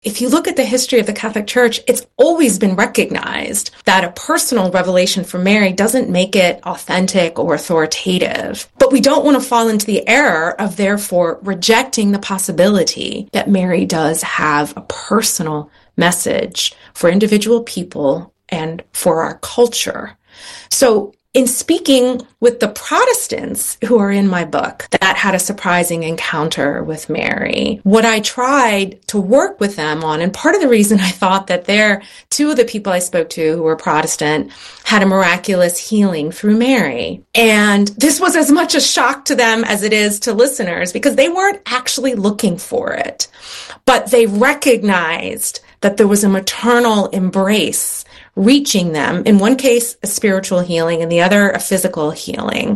If you look at the history of the Catholic Church, it's always been recognized that a personal revelation from Mary doesn't make it authentic or authoritative. But we don't want to fall into the error of therefore rejecting the possibility that Mary does have a personal message for individual people and for our culture. So in speaking with the Protestants who are in my book that had a surprising encounter with Mary, what I tried to work with them on, and part of the reason I thought that two of the people I spoke to who were Protestant had a miraculous healing through Mary. And this was as much a shock to them as it is to listeners because they weren't actually looking for it, but they recognized that there was a maternal embrace reaching them. In one case, a spiritual healing, in the other, a physical healing.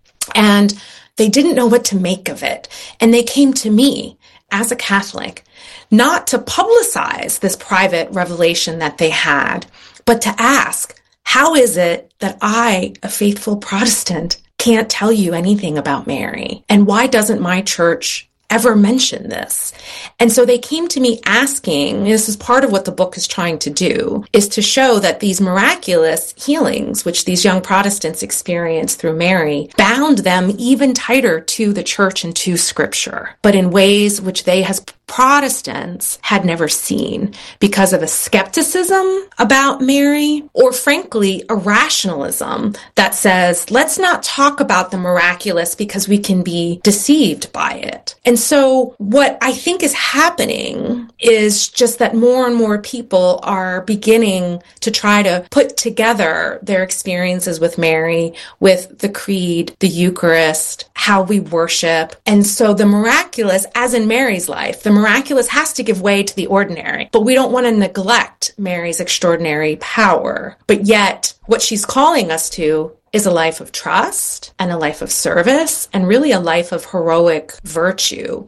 And they didn't know what to make of it. And they came to me as a Catholic, not to publicize this private revelation that they had, but to ask, how is it that I, a faithful Protestant, can't tell you anything about Mary? And why doesn't my church ever mention this? And so they came to me asking, this is part of what the book is trying to do, is to show that these miraculous healings, which these young Protestants experienced through Mary, bound them even tighter to the church and to Scripture, but in ways which they as Protestants had never seen because of a skepticism about Mary, or frankly, a rationalism that says, let's not talk about the miraculous because we can be deceived by it. And so what I think is happening is just that more and more people are beginning to try to put together their experiences with Mary, with the Creed, the Eucharist, how we worship. And so the miraculous, as in Mary's life, the miraculous has to give way to the ordinary, but we don't want to neglect Mary's extraordinary power. But yet, what she's calling us to is a life of trust and a life of service and really a life of heroic virtue.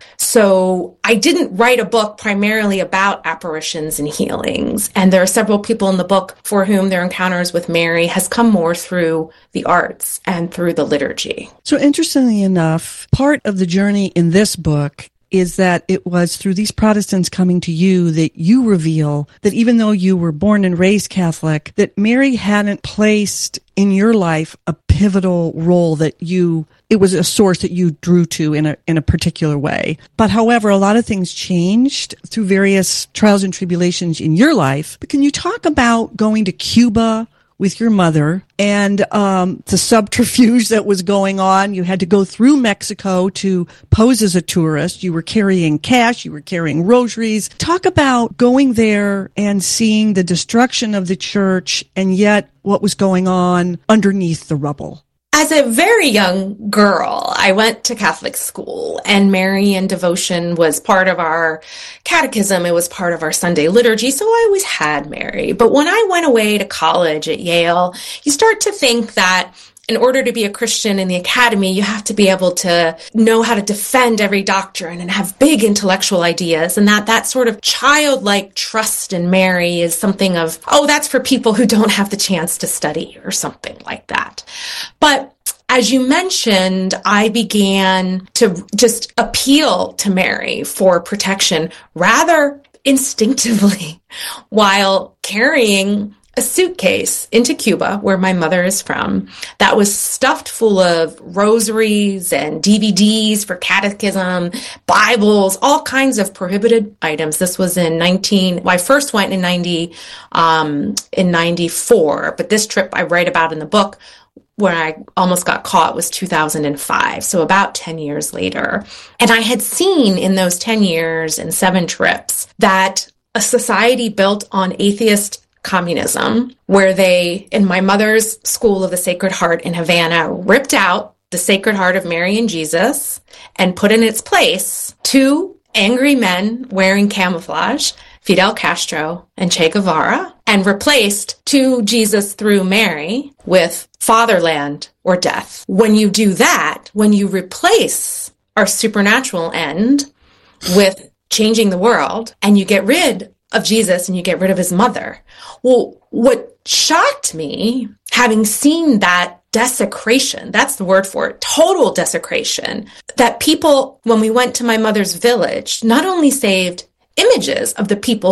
So I didn't write a book primarily about apparitions and healings. And there are several people in the book for whom their encounters with Mary has come more through the arts and through the liturgy. So interestingly enough, part of the journey in this book is that it was through these Protestants coming to you that you reveal that even though you were born and raised Catholic, that Mary hadn't placed in your life a pivotal role that it was a source that you drew to in a particular way. But however, a lot of things changed through various trials and tribulations in your life. But can you talk about going to Cuba with your mother and the subterfuge that was going on? You had to go through Mexico to pose as a tourist. You were carrying cash. You were carrying rosaries. Talk about going there and seeing the destruction of the church and yet what was going on underneath the rubble. As a very young girl, I went to Catholic school, and Mary and devotion was part of our catechism. It was part of our Sunday liturgy, so I always had Mary. But when I went away to college at Yale, you start to think that in order to be a Christian in the academy, you have to be able to know how to defend every doctrine and have big intellectual ideas, and that sort of childlike trust in Mary is something of, oh, that's for people who don't have the chance to study or something like that. But as you mentioned, I began to just appeal to Mary for protection rather instinctively while carrying a suitcase into Cuba, where my mother is from, that was stuffed full of rosaries and DVDs for catechism, Bibles, all kinds of prohibited items. This was I first went in 94, but this trip I write about in the book when I almost got caught was 2005, so about 10 years later. And I had seen in those 10 years and 7 trips that a society built on atheist communism, where they, in my mother's School of the Sacred Heart in Havana, ripped out the Sacred Heart of Mary and Jesus and put in its place 2 angry men wearing camouflage, Fidel Castro and Che Guevara, and replaced to Jesus through Mary with fatherland or death. When you do that, when you replace our supernatural end with changing the world, and you get rid of Jesus and you get rid of his mother. Well, what shocked me, having seen that desecration, that's the word for it, total desecration, that people, when we went to my mother's village, not only saved images of the people